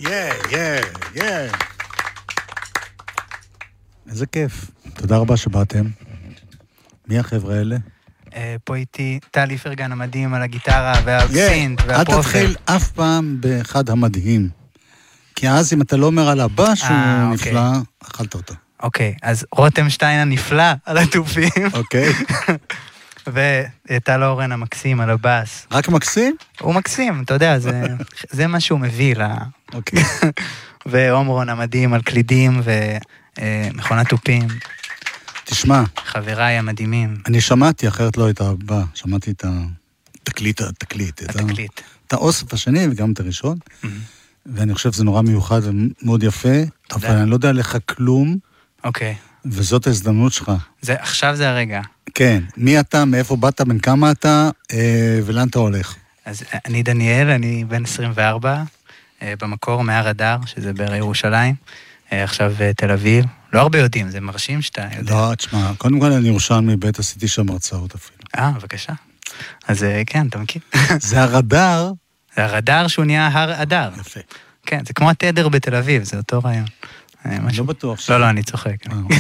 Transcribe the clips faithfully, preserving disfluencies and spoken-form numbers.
יא, יא, יא. איזה כיף. תודה רבה שבאתם. מי החבר'ה האלה? פה איתי טל איפרגן המדהים על הגיטרה והסינט והפרופל. אל תתחיל אף פעם באחד המדהים. כי אז אם אתה לא אומר על הבא שהוא נפלא, אכלת אותו. אוקיי, אז רותם שטיין הנפלא על התופים. אוקיי. וטל אורן המקסים על הבאס. רק מקסים? הוא מקסים, אתה יודע, זה מה שהוא מביא לה. אוקיי. ואומרון המדהים על קלידים ומכונת תופים. תשמע. חבריי המדהימים. אני שמעתי, אחרת לא הייתה בא, שמעתי את התקליט, התקליט. התקליט. את האוסף השני וגם את הראשון. ואני חושב שזה נורא מיוחד ומאוד יפה, אבל אני לא יודע לך כלום. אוקיי. וזאת ההזדמנות שלך. זה, עכשיו זה הרגע. כן. מי אתה, מאיפה באת, בין כמה אתה, אה, ולאן אתה הולך? אז אני דניאל, אני בן עשרים וארבע, אה, במקור מהר הדר, שזה בערי ירושלים, אה, עכשיו תל אביב. לא הרבה יודעים, זה מרשים שאתה יודע. לא, תשמע, קודם כל אני ירושלמי בית, עשיתי שם הרצאות אפילו. אה, בבקשה. אז כן, אתה מכיר. זה הרדאר. זה הרדאר שהוא נהיה הר אדר. יפה. כן, זה כמו התדר בתל אביב, זה אותו רעיון. לא בטוח. לא, לא, אני צוחק.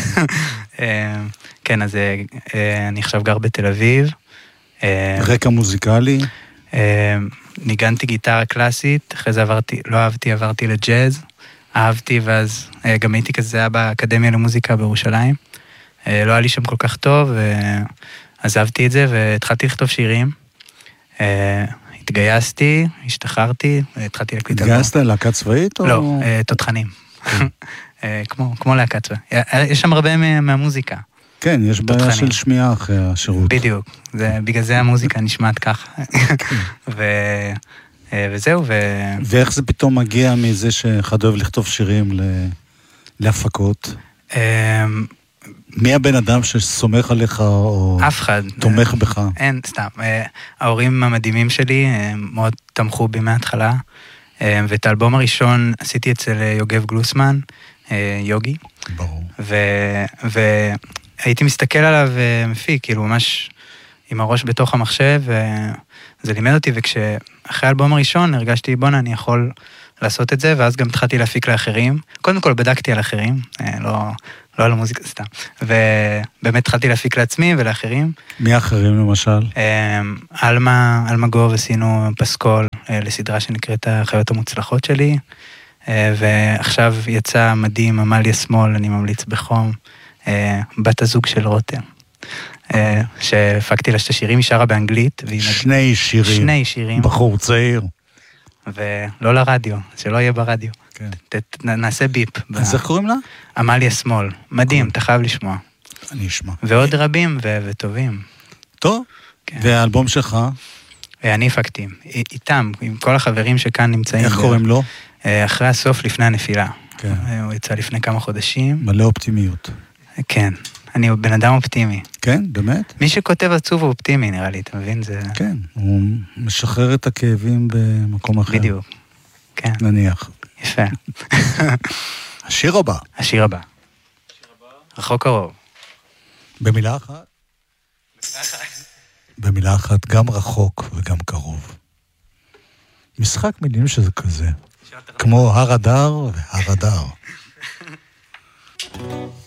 כן, אז אני עכשיו גר בתל אביב. רקע מוזיקלי? ניגנתי גיטרה קלאסית, אחרי זה עברתי, לא אהבתי, עברתי לג'אז. אהבתי, ואז גם הייתי כזה, היה באקדמיה למוזיקה בירושלים. לא היה לי שם כל כך טוב, ועזבתי את זה, והתחלתי לכתוב שירים. התגייסתי, השתחררתי, התחלתי להקליט אלבום. התגייסת להקה צבאית? לא, תותחנים. כמו להקה צבאית. יש שם הרבה מהמוזיקה. כן, יש בעיה של שמיעה אחרי השירות. בדיוק, בגלל זה המוזיקה נשמעת ככה. וזהו, ו... ואיך זה פתאום מגיע מזה שאחד אוהב לכתוב שירים להפקות? מי הבן אדם שסומך עליך או... אף אחד. תומך בך? אין, סתם. ההורים המדהימים שלי מאוד תמכו בי מההתחלה, ואת האלבום הראשון עשיתי אצל יוגב גלוסמן, יוגי. ברור. והייתי מסתכל עליו מפיק, כאילו ממש עם הראש בתוך המחשב, וזה לימד אותי, וכשאחרי האלבום הראשון הרגשתי, בונה, אני יכול לעשות את זה, ואז גם התחלתי להפיק לאחרים. קודם כל בדקתי על אחרים, לא... לא על המוזיקה, סתם. ובאמת התחלתי להפיק לעצמי ולאחרים. מי האחרים למשל? אלמה, אלמה גוב, עשינו פסקול לסדרה שנקראת החיות המוצלחות שלי, ועכשיו יצא מדהים, עמליה שמאל, אני ממליץ בחום, בת הזוג של רותם, שהפקתי לה שתי שירים, היא שרה באנגלית. שני שירים. שני שירים. בחור צעיר. ולא לרדיו, שלא יהיה ברדיו. נעשה ביפ. אז איך קוראים לה? עמליה שמאל. מדהים, אתה חייב לשמוע. אני אשמע. ועוד רבים וטובים. טוב. והאלבום שלך? אני הפקתי. איתם, עם כל החברים שכאן נמצאים. איך קוראים לו? אחרי הסוף, לפני הנפילה. הוא יצא לפני כמה חודשים. מלא אופטימיות. כן. אני בן אדם אופטימי. כן, באמת? מי שכותב עצוב הוא אופטימי, נראה לי, אתה מבין? זה... כן, הוא משחרר את הכאבים במקום אחר. בדיוק. כן. נניח. יפה. השיר הבא. השיר הבא. רחוק קרוב. במילה אחת? במילה אחת. במילה אחת, גם רחוק וגם קרוב. משחק מילים שזה כזה. כמו הר הדר והר הדר.